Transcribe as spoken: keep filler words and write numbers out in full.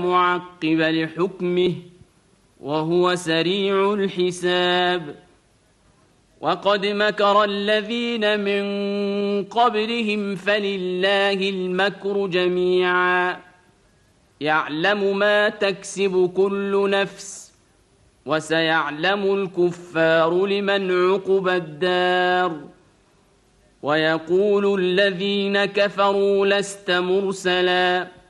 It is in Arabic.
معقب لحكمه وهو سريع الحساب. وقد مكر الذين من قبلهم فلله المكر جميعا يعلم ما تكسب كل نفس وسيعلم الكفار لمن عقبى الدار. ويقول الذين كفروا لست مرسلا